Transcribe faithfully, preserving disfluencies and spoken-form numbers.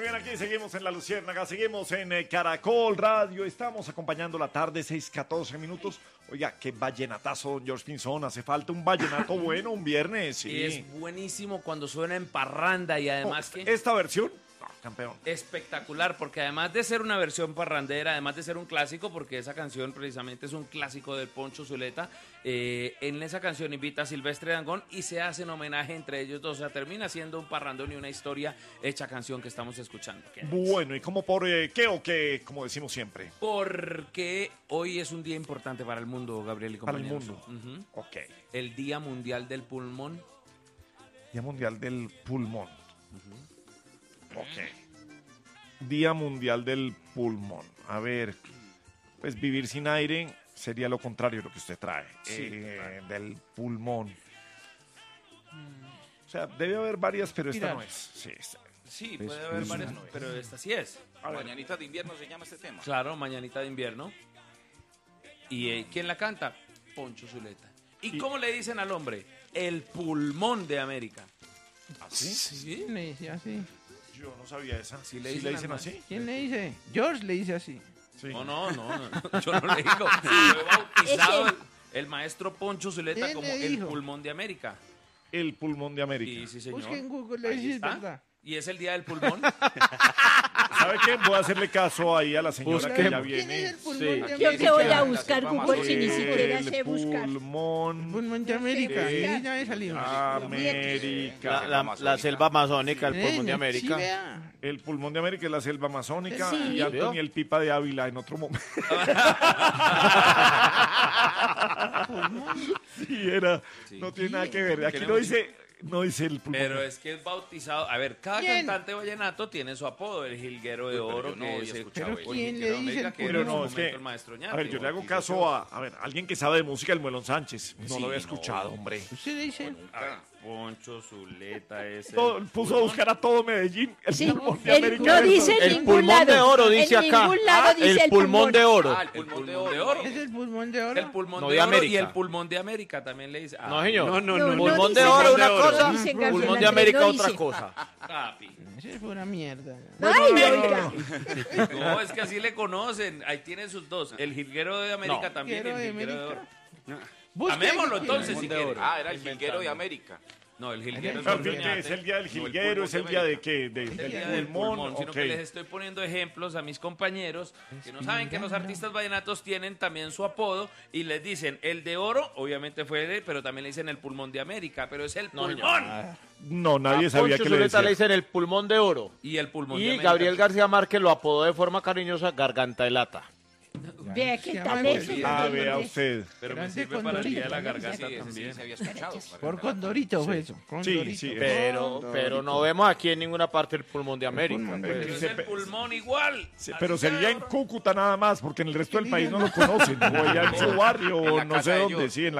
bien, aquí seguimos en La Luciérnaga, seguimos en eh, Caracol Radio, estamos acompañando la tarde, seis catorce minutos. Oiga, qué vallenatazo, don George Pinzón, hace falta un vallenato bueno un viernes, sí. Y es buenísimo cuando suena en parranda y además Oh, que... ¿Esta versión? No, campeón. Espectacular, porque además de ser una versión parrandera, además de ser un clásico, porque esa canción precisamente es un clásico del Poncho Zuleta, eh, en esa canción invita a Silvestre Dangond y se hace un homenaje entre ellos dos, o sea, termina siendo un parrandón y una historia hecha canción que estamos escuchando. ¿Qué Bueno, ¿y cómo por eh, qué o qué, como decimos siempre? Porque hoy es un día importante para el mundo, Gabriel y Para el compañeros. mundo. Ujú. Ok. El Día Mundial del Pulmón. Día Mundial del Pulmón. Ok. Día Mundial del Pulmón. A ver, pues vivir sin aire sería lo contrario de lo que usted trae. Sí, eh, del pulmón. O sea, debe haber varias, pero esta Mira. no es. Sí, esta- Sí, Pues, puede haber pues, varias, no es. pero esta sí es. Mañanita de invierno se llama este tema. Claro, Mañanita de Invierno. ¿Y eh, quién la canta? Poncho Zuleta. ¿Y, Y- cómo le dicen al hombre? El pulmón de América. ¿Así? ¿Sí? ¿Quién le dice así? Yo no sabía esa. Sí ¿Sí le le dicen dicen, al así? ¿Quién le dice? George le dice así. Sí. No, no, no, no, yo no le digo. Fue bautizado el, el maestro Poncho Zuleta ¿Quién como le el dijo? pulmón de América. El pulmón de América. Y sí, señor. Busque en Google, le Ahí dice, es está. verdad. Y es el día del pulmón. ¿Sabe qué? Voy a hacerle caso ahí a la señora que ya ¿Quién viene. es el pulmón Sí. de Yo América? Yo que voy a La buscar selva Google si ni amazónica. siquiera sé El buscar. pulmón Pulmón de América. Sí. Sí, ya me salió. América. La, la- la selva amazónica, el pulmón de Eh, América. Sí, vea. El pulmón de América es la selva amazónica Sí. y Antonio el Pipa de Ávila en otro momento. Sí, era. No tiene nada que ver. Aquí Tiene no mucho- dice, no dice el pulmón. Pero es que es bautizado. A ver, cada ¿Quién? cantante vallenato tiene su apodo, el jilguero de Uy, pero oro, yo no que había es el, escuchado o el eso. ¿Quién jilguero le dice América, el que era Pero en no, su es momento que. el maestro Ñate. A ver, yo le hago bautizó. caso a. A ver, alguien que sabe de música, el Muelón Sánchez. No Sí, lo había no, escuchado, no. hombre. ¿Usted le dice? A ver, Poncho Zuleta es el Todo- puso a pulmón. buscar a todo Medellín. El Sí, pulmón de el- América. no Eso. dice en El ningún pulmón de lado. oro, dice En acá. ningún lado Ah, dice el pulmón de oro. Ah, el El pulmón de pulmón de oro. oro. ¿Es el pulmón de oro? El pulmón No, de, de oro y América. el pulmón de América también le dice. Ah, No, señor. No, no, Pulmón dice de oro una Gabriel, cosa, no dice Gabriel pulmón de Andrés, América no otra dice. cosa. papi. Esa es pura mierda. Ay, oiga. No, es que así le conocen. Ahí tienen sus dos. El jilguero de América No. también y el Jilguero de jilguero de oro. América. Busque Amémoslo aquí. entonces si de quiere. oro. Ah, era el jilguero de América. No, el jilguero es Al otro fin, ¿qué ñate. es el día del No, el jilguero? pulmón ¿Es de el día de América. qué? De- El del día del pulmón. pulmón, sino ok. que les estoy poniendo ejemplos a mis compañeros que no saben que los artistas vallenatos tienen también su apodo y les dicen el de oro, obviamente fue él, pero también le dicen el pulmón de América, pero es el No, señor. pulmón. No, nadie A sabía Poncho que le Zuleta decía. le dicen el pulmón de oro. Y el pulmón de Y América. Gabriel García Márquez lo apodó de forma cariñosa Garganta de Lata. Vea qué Se tal llama eso. Bolívar. Ah, don vea Andrés. usted. Pero me Grande sirve para el día de la Condorito, garganta Sí, ese sí también. se había escuchado. Por Condorito fue eso. Sí, Condorito. sí. Pero, pero no vemos aquí en ninguna parte el pulmón de América. pulmón de pues. Pero es Se el pe- pulmón igual. Sí, Así pero sea sería de en oro. Cúcuta nada más, porque en el resto del país no lo conocen. O allá en su barrio, En o la no casa sé de dónde, ellos. sí, en la